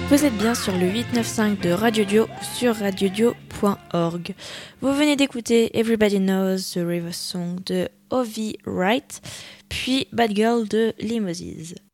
Vous êtes bien sur le 895 de Radio Dio sur radiodio.org. Vous venez d'écouter Everybody Knows the River Song de Ovi Wright, puis Bad Girl de Limousine.